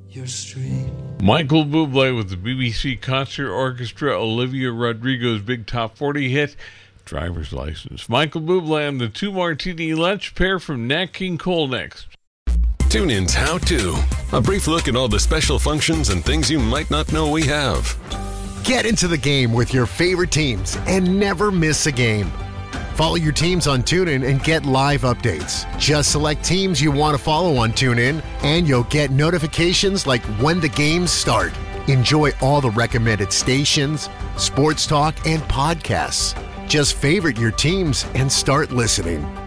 your street. Michael Bublé with the BBC Concert Orchestra, Olivia Rodrigo's big top 40 hit, Driver's License. Michael Bublé and the Two Martini Lunch Pair from Nat King Cole next. TuneIn's How To. A brief look at all the special functions and things you might not know we have. Get into the game with your favorite teams and never miss a game. Follow your teams on TuneIn and get live updates. Just select teams you want to follow on TuneIn, and you'll get notifications like when the games start. Enjoy all the recommended stations, sports talk, and podcasts. Just favorite your teams and start listening.